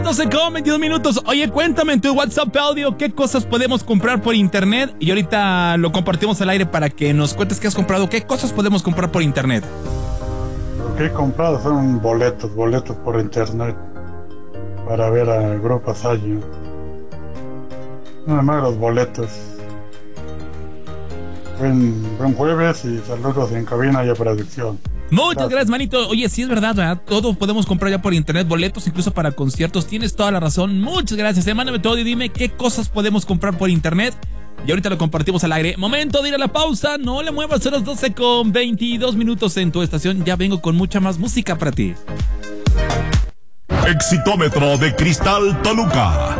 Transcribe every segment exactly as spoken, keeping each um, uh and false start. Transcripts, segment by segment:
las doce con veintidós minutos. Oye, cuéntame en tu WhatsApp audio qué cosas podemos comprar por internet. Y ahorita lo compartimos al aire para que nos cuentes qué has comprado. ¿Qué cosas podemos comprar por internet? Lo que he comprado son boletos, boletos por internet para ver a Grupo Sayo. Nada más los boletos. Buen, buen jueves y saludos en cabina y a producción. Muchas gracias. gracias, manito. Oye, sí es verdad, ¿verdad? Todo podemos comprar ya por internet, boletos incluso para conciertos. Tienes toda la razón. Muchas gracias. Eh, mándame todo y dime qué cosas podemos comprar por internet. Y ahorita lo compartimos al aire. Momento de ir a la pausa. No le muevas, a las doce con veintidós minutos en tu estación. Ya vengo con mucha más música para ti. Exitómetro de Cristal Toluca.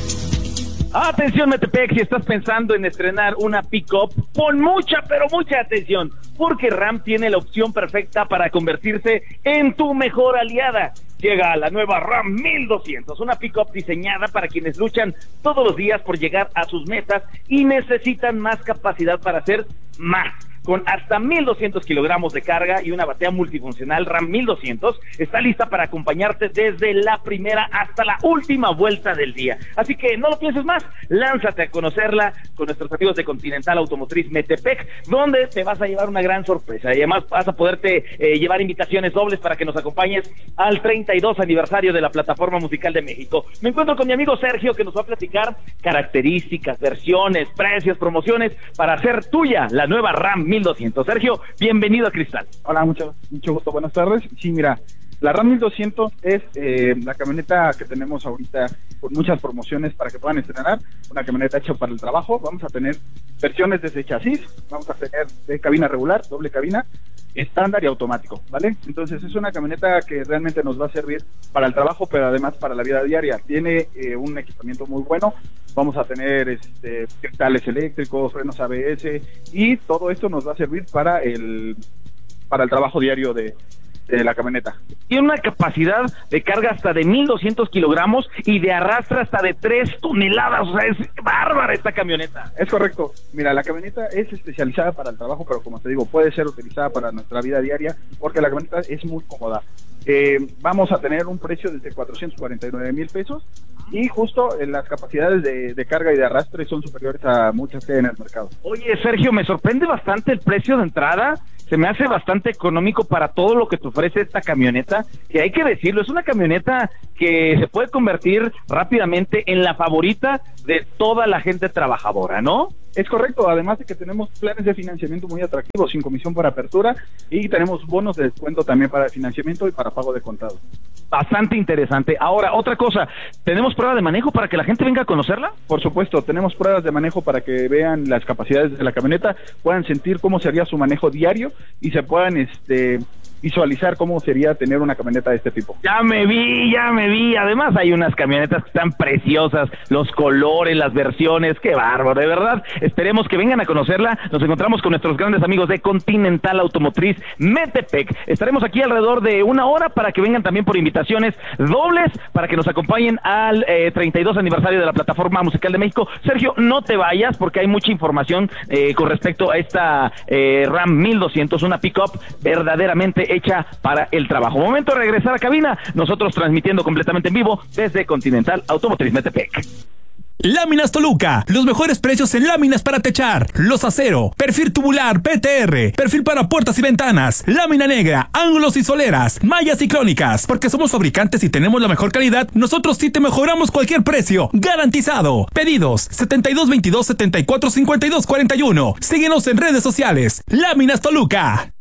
Atención, Metepec, si estás pensando en estrenar una pick-up, pon mucha, pero mucha atención, porque Ram tiene la opción perfecta para convertirse en tu mejor aliada. Llega la nueva Ram mil doscientos, una pick-up diseñada para quienes luchan todos los días por llegar a sus metas y necesitan más capacidad para hacer más. Con hasta mil doscientos kilogramos de carga y una batea multifuncional, Ram mil doscientos está lista para acompañarte desde la primera hasta la última vuelta del día. Así que no lo pienses más, lánzate a conocerla con nuestros amigos de Continental Automotriz Metepec, donde te vas a llevar una gran sorpresa y además vas a poderte eh, llevar invitaciones dobles para que nos acompañes al treinta y dos aniversario de la Plataforma Musical de México. Me encuentro con mi amigo Sergio, que nos va a platicar características, versiones, precios, promociones para hacer tuya la nueva Ram mil doscientos. Sergio, bienvenido a Cristal. Hola, mucho, mucho gusto, buenas tardes. Sí, mira, la Ram mil doscientos es eh, la camioneta que tenemos ahorita con muchas promociones para que puedan estrenar, una camioneta hecha para el trabajo. Vamos a tener versiones desde chasis, vamos a tener de cabina regular, doble cabina, estándar y automático, ¿vale? Entonces es una camioneta que realmente nos va a servir para el trabajo, pero además para la vida diaria. Tiene eh, un equipamiento muy bueno. Vamos a tener este, cristales eléctricos, frenos A B S, y todo esto nos va a servir para el para el trabajo diario de, de la camioneta. Tiene una capacidad de carga hasta de mil doscientos kilogramos y de arrastre hasta de tres toneladas. O sea, es bárbara esta camioneta. Es correcto. Mira, la camioneta es especializada para el trabajo, pero como te digo, puede ser utilizada para nuestra vida diaria porque la camioneta es muy cómoda. Eh, vamos a tener un precio desde cuatrocientos cuarenta y nueve mil pesos y justo en las capacidades de, de carga y de arrastre son superiores a muchas que hay en el mercado. Oye, Sergio, me sorprende bastante el precio de entrada. Se me hace bastante económico para todo lo que te ofrece esta camioneta, que hay que decirlo, es una camioneta que se puede convertir rápidamente en la favorita de toda la gente trabajadora, ¿no? Es correcto, además de que tenemos planes de financiamiento muy atractivos, sin comisión por apertura, y tenemos bonos de descuento también para financiamiento y para pago de contado. Bastante interesante. Ahora, otra cosa, ¿tenemos prueba de manejo para que la gente venga a conocerla? Por supuesto, tenemos pruebas de manejo para que vean las capacidades de la camioneta, puedan sentir cómo sería su manejo diario y se puedan este visualizar cómo sería tener una camioneta de este tipo. Ya me vi, ya me vi. Además hay unas camionetas que están preciosas, los colores, las versiones, qué bárbaro, de verdad. Esperemos que vengan a conocerla. Nos encontramos con nuestros grandes amigos de Continental Automotriz Metepec. Estaremos aquí alrededor de una hora para que vengan también por invitaciones dobles para que nos acompañen al eh, treinta y dos aniversario de la Plataforma Musical de México. Sergio, no te vayas porque hay mucha información eh, con respecto a esta eh, Ram mil doscientos, una pick-up verdaderamente hecha para el trabajo. Momento de regresar a cabina, nosotros transmitiendo completamente en vivo desde Continental Automotriz Metepec. Láminas Toluca, los mejores precios en láminas para techar, los acero, perfil tubular P T R, perfil para puertas y ventanas, lámina negra, ángulos y soleras, mallas ciclónicas. Porque somos fabricantes y tenemos la mejor calidad, nosotros sí te mejoramos cualquier precio, garantizado. Pedidos setenta y dos veintidós setenta y cuatro cincuenta y dos cuarenta y uno. Síguenos en redes sociales. Láminas Toluca.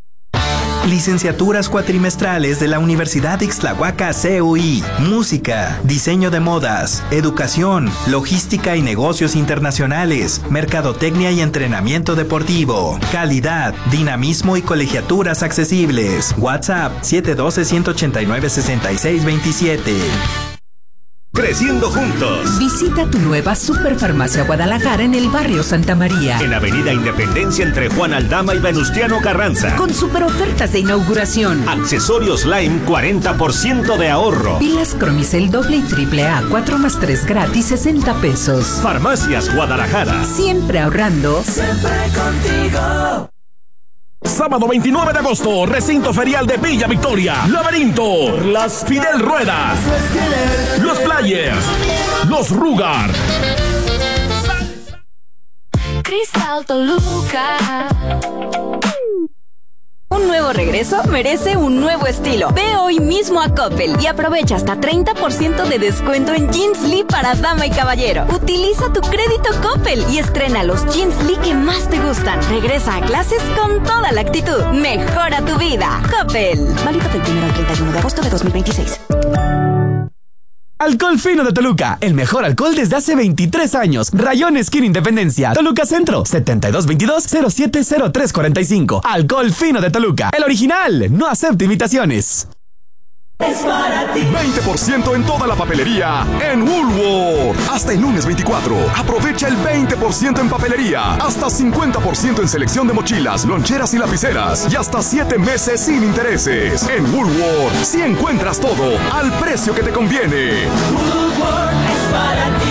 Licenciaturas cuatrimestrales de la Universidad Ixtlahuaca C U I. Música, diseño de modas, educación, logística y negocios internacionales, mercadotecnia y entrenamiento deportivo, calidad, dinamismo y colegiaturas accesibles. WhatsApp siete uno dos, uno ocho nueve, seis seis dos siete. Creciendo juntos. Visita tu nueva Superfarmacia Guadalajara en el barrio Santa María. En Avenida Independencia entre Juan Aldama y Venustiano Carranza. Con super ofertas de inauguración. Accesorios Lime, cuarenta por ciento de ahorro. Pilas Cromicel doble y triple A, cuatro más tres gratis, sesenta pesos. Farmacias Guadalajara. Siempre ahorrando. Siempre contigo. Sábado veintinueve de agosto, recinto ferial de Villa Victoria. Laberinto, las Fidel Ruedas, los Players, los Rugar. Cristal Toluca. Un nuevo regreso merece un nuevo estilo. Ve hoy mismo a Coppel y aprovecha hasta treinta por ciento de descuento en Jeans Lee para dama y caballero. Utiliza tu crédito Coppel y estrena los Jeans Lee que más te gustan. Regresa a clases con toda la actitud. Mejora tu vida. Coppel. Válido del primero al treinta y uno de agosto de dos mil veintiséis. Alcohol Fino de Toluca, el mejor alcohol desde hace veintitrés años. Rayón Esquina Independencia, Toluca Centro, setenta y dos veintidós cero siete cero tres cuarenta y cinco. Alcohol Fino de Toluca, el original, no acepta imitaciones. Es para ti. veinte por ciento en toda la papelería en Woolworth. Hasta el lunes veinticuatro. Aprovecha el veinte por ciento en papelería. Hasta cincuenta por ciento en selección de mochilas, loncheras y lapiceras. Y hasta siete meses sin intereses. En Woolworth, si encuentras todo al precio que te conviene. Woolworth es para ti.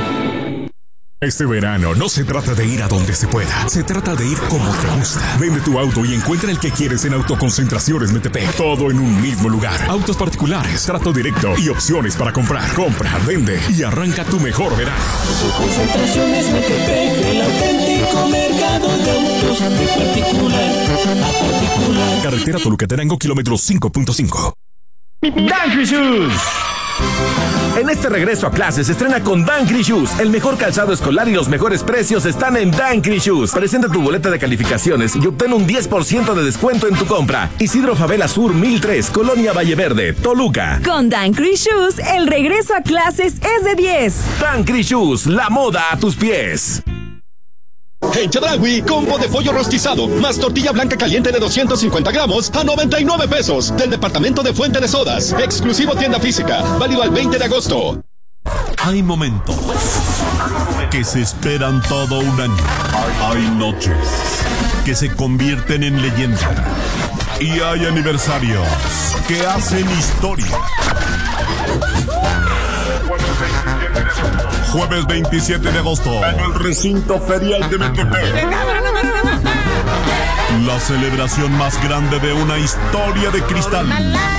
Este verano no se trata de ir a donde se pueda, se trata de ir como te gusta. Vende tu auto y encuentra el que quieres en Autoconcentraciones Metepec. Todo en un mismo lugar. Autos particulares, trato directo y opciones para comprar. Compra, vende y arranca tu mejor verano. Autoconcentraciones Metepec, el auténtico mercado de autos de particular a particular. Carretera Toluca-Tenango, kilómetro cinco punto cinco. Dankri Shoes. En este regreso a clases estrena con Dankri Shoes. El mejor calzado escolar y los mejores precios están en Dankri Shoes. Presenta tu boleta de calificaciones y obtén un diez por ciento de descuento en tu compra. Isidro Favela Sur mil tres, Colonia Valleverde, Toluca. Con Dankri Shoes, el regreso a clases es de diez. Dankri Shoes, la moda a tus pies. En Chedraui, combo de pollo rostizado, más tortilla blanca caliente de doscientos cincuenta gramos a noventa y nueve pesos. Del departamento de Fuente de Sodas. Exclusivo tienda física. Válido al veinte de agosto. Hay momentos que se esperan todo un año. Hay noches que se convierten en leyenda. Y hay aniversarios que hacen historia. Jueves veintisiete de agosto, en el recinto ferial de Metepec. La celebración más grande de una historia de cristal.